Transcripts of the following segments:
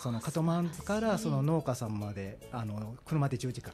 そのカトマンズからその農家さんまで車で10時間、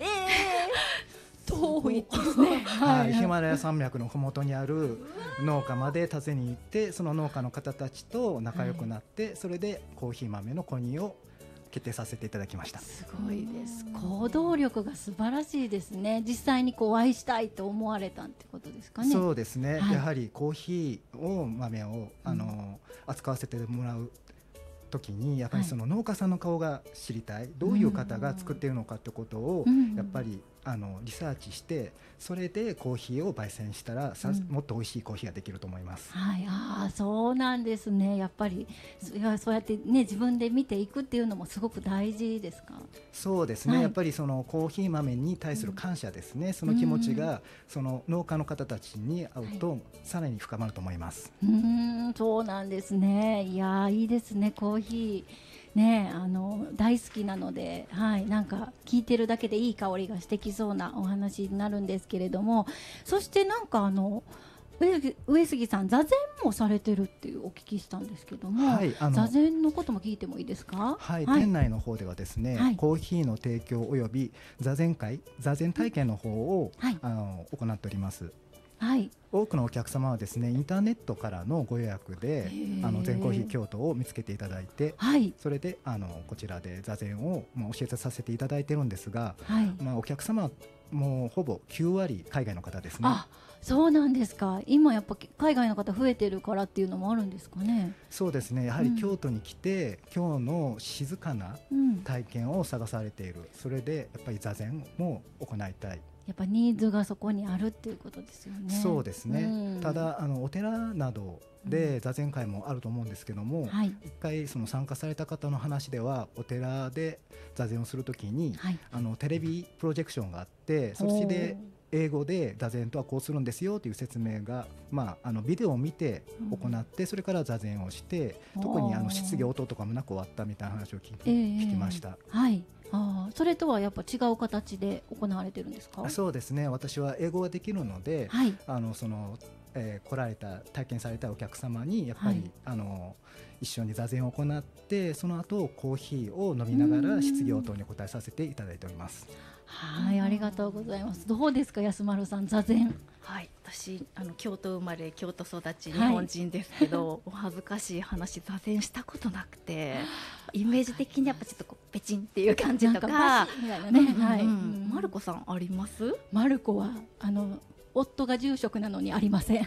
遠いですね。 はい、ヒマラヤ山脈のふもとにある農家まで訪ねに行って、その農家の方たちと仲良くなって、それでコーヒー豆の購入を決定させていただきました。 すごいです。行動力が素晴らしいですね。実際にお会いしたいと思われたってことですかね。 そうですね、 はい、 やはりコーヒー豆を扱わせてもらう時に、やっぱりその農家さんの顔が知りたい、どういう方が作っているのかってことをやっぱりリサーチして、それでコーヒーを焙煎したらもっと美味しいコーヒーができると思います。 はい、そうなんですね。やっぱりそうやってね、自分で見ていくっていうのもすごく大事ですか。 そうですね、はい、やっぱりそのコーヒー豆に対する感謝ですね、その気持ちがその農家の方たちに会うとさらに深まると思います。 そうなんですね。いや、いいですね、コーヒーね、大好きなので、はい、なんか聞いてるだけでいい香りがしてきそうなお話になるんですけれども、そしてなんか上杉さん、座禅もされてるっていうお聞きしたんですけども、はい、座禅のことも聞いてもいいですか。 はい、はい、店内の方ではですね、はい、コーヒーの提供および座禅会、座禅体験の方を、はい、行っております。はい、多くのお客様はですね、インターネットからのご予約で禅コーヒー京都を見つけていただいて、はい、それでこちらで座禅を教えさせていただいているんですが、はい、お客様はもうほぼ9割海外の方ですね。 そうなんですか。今やっぱ海外の方増えてるからっていうのもあるんですかね。 そうですね、やはり京都に来て、今日の静かな体験を探されている、それでやっぱり座禅も行いたい、 やっぱニーズがそこにあるっていうことですよね。 そうですね、ただお寺などで座禅会もあると思うんですけども、はい、一回その参加された方の話では、お寺で座禅をするときに、はい、テレビプロジェクションがあって、そっちで英語で座禅とはこうするんですよという説明が、ビデオを見て行って、それから座禅をして、特に質疑応答とかもなく終わったみたいな話を聞きました。 はい、それとはやっぱ違う形で行われてるんですか。 そうですね、私は英語ができるので、はい、来られた体験されたお客様にやっぱり、はい、一緒に座禅を行って、その後コーヒーを飲みながら質疑応答に答えさせていただいております。 はい、ありがとうございます。どうですか、安丸さん、座禅。 はい、私京都生まれ京都育ち日本人ですけど、はい、お恥ずかしい話、座禅したことなくて、イメージ的にやっぱちょっとペチンっていう感じとか、マルコさんあります？ マルコは夫が住職なのにありません。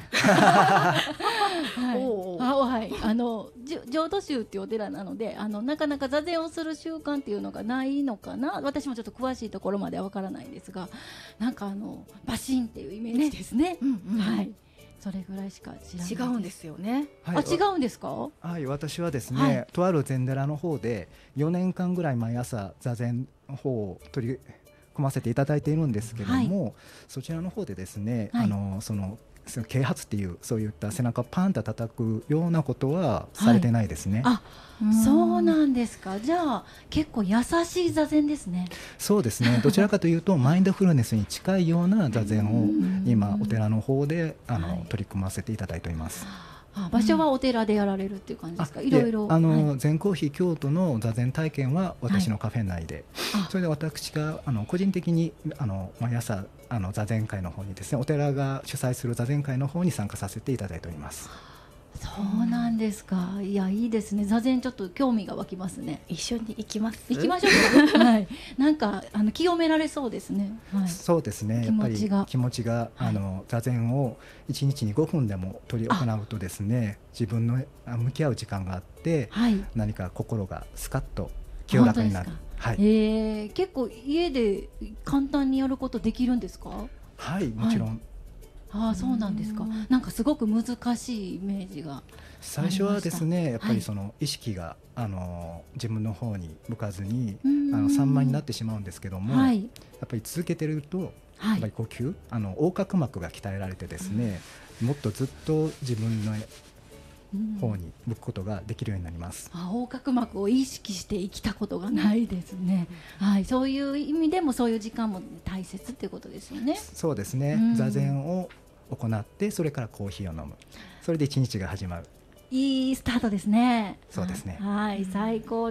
浄土宗っていうお寺なので、なかなか座禅をする習慣っていうのがないのかな。私もちょっと詳しいところまではわからないんですが、なんかバシンっていうイメージですね。はい、それぐらいしか知らないです。 違うんですよね。 はい、違うんですか。 はい、私はですね、はい、とある禅寺の方で4年間ぐらい毎朝座禅の方を取り組ませていただいているんですけども、はい、そちらの方でですね、はい、その啓発っていうそういった背中をパンと叩くようなことはされてないですね。 はい、そうなんですか。じゃあ結構優しい座禅ですね。 そうですね、どちらかというとマインドフルネスに近いような座禅を今お寺の方で取り組ませていただいております。 場所はお寺でやられるっていう感じですか。いろいろ禅コーヒー京都の座禅体験は私のカフェ内で、はい、それで私が個人的に毎朝座禅会の方にですね、お寺が主催する座禅会の方に参加させていただいております。 そうなんですか。いや、いいですね。座禅ちょっと興味が湧きますね。 一緒に行きます。 行きましょうか。はい、なんか清められそうですね。はい、 そうですね。やっぱり気持ちが座禅を1日に5分でも取り行うとですね、自分の向き合う時間があって、はい、何か心がスカッと清らかになる。はい、 結構家で簡単にやることできるんですか。 はい、もちろん。 そうなんですか。なんかすごく難しいイメージが最初はですね、やっぱりその意識が自分の方に向かずに散漫になってしまうんですけども、はい、やっぱり続けてると、やっぱり呼吸横隔膜が鍛えられてですね、もっとずっと自分の方に向くことができるようになります。 横隔膜を意識して生きたことがないですね。はい、そういう意味でもそういう時間も大切っていうことですよね。 そうですね、座禅を行って、それからコーヒーを飲む、それで一日が始まる。 いいスタートですね。 そうですね。 はい、最高。